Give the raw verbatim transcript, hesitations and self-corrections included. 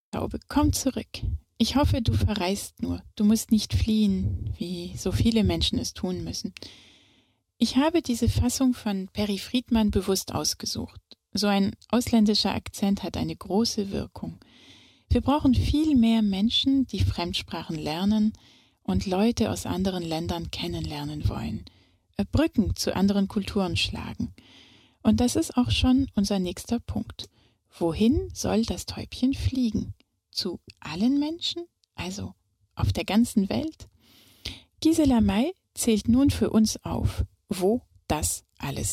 Taube, komm zurück. Ich hoffe, du verreist nur. Du musst nicht fliehen, wie so viele Menschen es tun müssen. Ich habe diese Fassung von Perry Friedman bewusst ausgesucht. So ein ausländischer Akzent hat eine große Wirkung. Wir brauchen viel mehr Menschen, die Fremdsprachen lernen und Leute aus anderen Ländern kennenlernen wollen, Brücken zu anderen Kulturen schlagen. Und das ist auch schon unser nächster Punkt. Wohin soll das Täubchen fliegen? Zu allen Menschen? Also auf der ganzen Welt? Gisela May zählt nun für uns auf, wo das alles